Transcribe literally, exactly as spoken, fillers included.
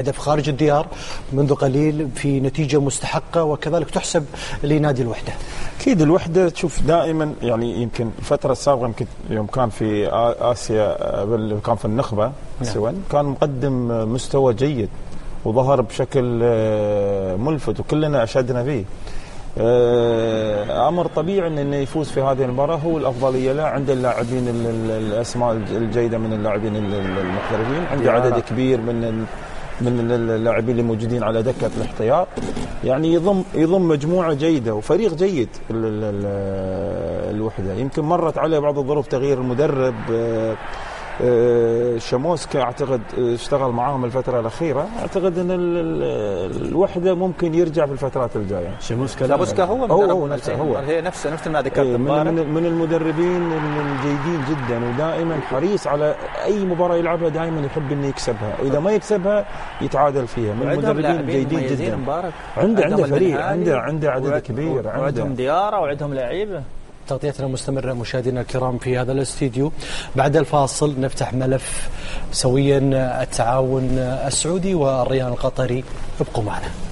هدف خارج الديار منذ قليل في نتيجة مستحقة وكذلك تحسب لنادي الوحدة. أكيد الوحدة تشوف دائما يعني يمكن الفترة السابقة يمكن يوم كان في آسيا كان في النخبة سواء كان مقدم مستوى جيد وظهر بشكل ملفت وكلنا أشدنا فيه. أمر طبيعي أنه يفوز في هذه المباراة هو الأفضلية له، عند اللاعبين الأسماء الجيدة من اللاعبين المحترفين، عنده عدد كبير من من اللاعبين اللي موجودين على دكة الاحتياط، يعني يضم يضم مجموعة جيدة وفريق جيد. الوحدة يمكن مرت عليه بعض الظروف، تغيير المدرب، شاموسكا اعتقد اشتغل معاهم الفتره الاخيره، اعتقد ان الوحده ممكن يرجع في الفترات الجايه. شاموسكا شاموسكا هو هو, هو نفسه هو هي نفسه نفس ما ذكرت من, من المدربين الجيدين جدا، ودائما حريص على اي مباراه يلعبها دائما يحب انه يكسبها، واذا ما يكسبها يتعادل فيها. من المدربين الجيدين جدا، عنده عنده فريق، عنده عنده عدد كبير، عندهم ديارة وعندهم لعيبه. تغطيتنا مستمرة مشاهدينا الكرام في هذا الاستديو. بعد الفاصل نفتح ملف سويا التعاون السعودي والريان القطري، ابقوا معنا.